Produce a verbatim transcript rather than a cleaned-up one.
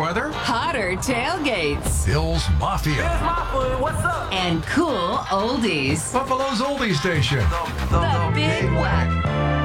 weather, hotter tailgates, Bill's Mafia, Here's my food. What's up? and cool oldies. Buffalo's oldie station. The Big Whack.